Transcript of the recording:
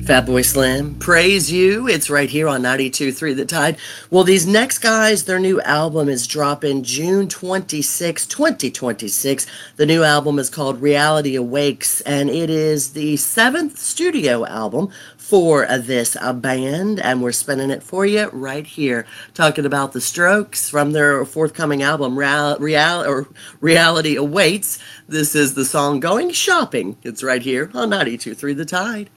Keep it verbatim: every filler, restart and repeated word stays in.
Fatboy Slim, praise you. It's right here on ninety-two point three The Tide. Well, these next guys, their new album is dropping June twenty-sixth, twenty twenty-six. The new album is called Reality Awakes, and it is the seventh studio album for uh, this uh, band, and we're spinning it for you right here. Talking about the Strokes from their forthcoming album, Real, Real, or Reality Awaits. This is the song Going Shopping. It's right here on ninety-two point three The Tide.